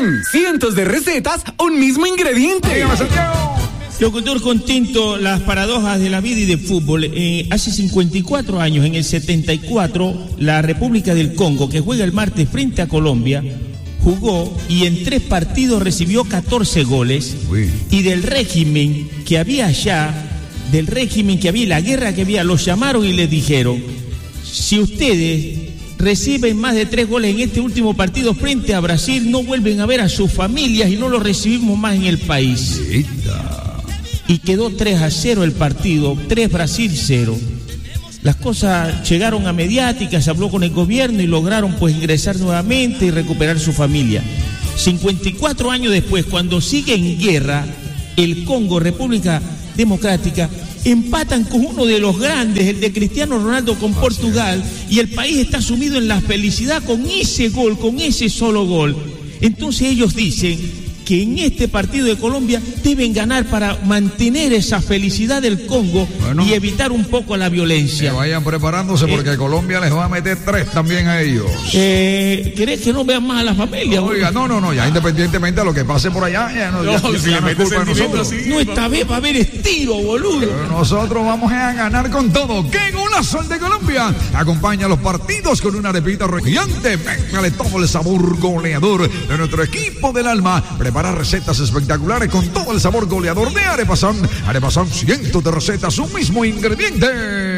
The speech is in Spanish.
Cientos de recetas, un mismo ingrediente. Dígame, Santiago. Locutor Contento, las paradojas de la vida y del fútbol. Hace 54 años, en el 74, la República del Congo, que juega el martes frente a Colombia, jugó y en 3 partidos recibió 14 goles. Uy. Y del régimen que había allá, la guerra que había, los llamaron y les dijeron: si ustedes reciben más de 3 goles en este último partido frente a Brasil, no vuelven a ver a sus familias y no los recibimos más en el país. Y quedó 3-0 el partido, 3 Brasil 0. Las cosas llegaron a mediáticas, se habló con el gobierno y lograron pues ingresar nuevamente y recuperar su familia. 54 años después, cuando sigue en guerra el Congo, República Democrática, empatan con uno de los grandes, el de Cristiano Ronaldo con Portugal, y el país está sumido en la felicidad con ese gol, con ese solo gol. Entonces ellos dicen que en este partido de Colombia deben ganar para mantener esa felicidad del Congo, y evitar un poco la violencia. Que vayan preparándose porque Colombia les va a meter 3 también a ellos. ¿Querés que no vean más a la familia? Oiga, no, ya independientemente de lo que pase por allá, ya no es culpa de nosotros. No, esta vez va a haber estilo, boludo. Pero nosotros vamos a ganar con todo. ¡Qué golazo el de Colombia! Acompaña los partidos con una arepita gigante. Véngale todo el sabor goleador de nuestro equipo del alma. Prepara recetas espectaculares con todo el sabor goleador de Arepasón. Arepasón, cientos de recetas, un mismo ingrediente.